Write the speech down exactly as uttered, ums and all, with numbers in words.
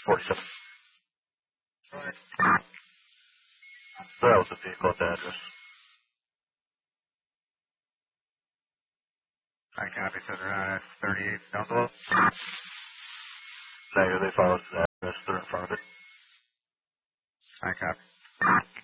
forty-seven. That was the vehicle at the address. I copy, so they're on at thirty-eight Dunkel. Negative, they followed the address. They're in front of it. I copy.